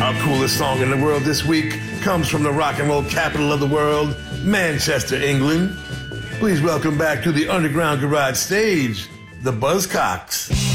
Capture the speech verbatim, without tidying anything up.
Our coolest song in the world this week comes from the rock and roll capital of the world, Manchester, England. Please welcome back to the Underground Garage stage, the Buzzcocks.